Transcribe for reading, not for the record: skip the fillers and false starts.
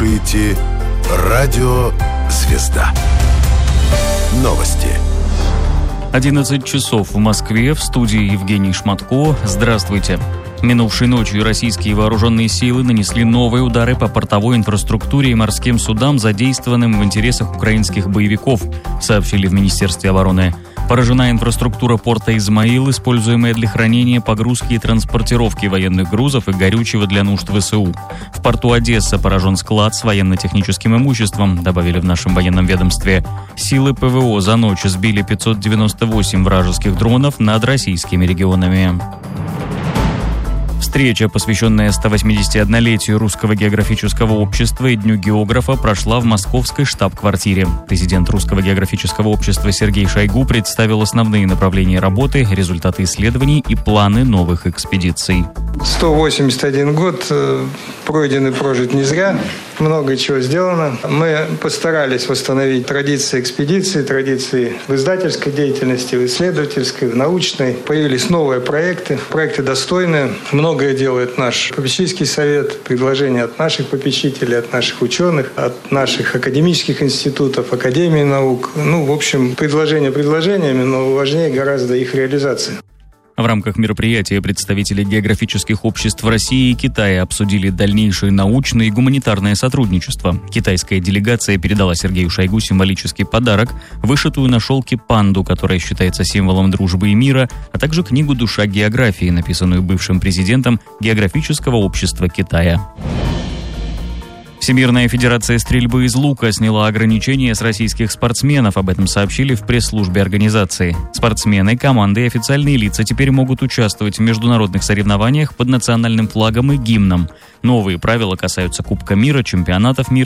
слушаете «Радио Звезда». Новости. 11 часов в Москве, в студии Евгений Шматко. Здравствуйте. Минувшей ночью российские вооруженные силы нанесли новые удары по портовой инфраструктуре и морским судам, задействованным в интересах украинских боевиков, сообщили в Министерстве обороны. Поражена инфраструктура порта Измаил, используемая для хранения, погрузки и транспортировки военных грузов и горючего для нужд ВСУ. В порту Одесса поражен склад с военно-техническим имуществом, добавили в нашем военном ведомстве. Силы ПВО за ночь сбили 598 вражеских дронов над российскими регионами. Встреча, посвященная 181-летию Русского географического общества и Дню географа, прошла в московской штаб-квартире. Президент Русского географического общества Сергей Шойгу представил основные направления работы, результаты исследований и планы новых экспедиций. 181 год пройден и прожит не зря. Много чего сделано. Мы постарались восстановить традиции экспедиции, традиции в издательской деятельности, в исследовательской, в научной. Появились новые проекты достойные. Многое делает наш попечительский совет, предложения от наших попечителей, от наших ученых, от наших академических институтов, академии наук. В общем, предложения предложениями, но важнее гораздо их реализация. В рамках мероприятия представители географических обществ России и Китая обсудили дальнейшее научное и гуманитарное сотрудничество. Китайская делегация передала Сергею Шойгу символический подарок, вышитую на шелке панду, которая считается символом дружбы и мира, а также книгу «Душа географии», написанную бывшим президентом Географического общества Китая. Всемирная федерация стрельбы из лука сняла ограничения с российских спортсменов. Об этом сообщили в пресс-службе организации. Спортсмены, команды и официальные лица теперь могут участвовать в международных соревнованиях под национальным флагом и гимном. Новые правила касаются Кубка мира, чемпионатов мира